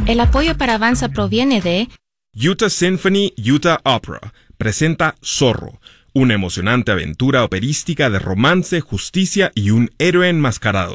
El apoyo para Avanza proviene de Utah Symphony Utah Opera presenta Zorro, una emocionante aventura operística de romance, justicia y un héroe enmascarado.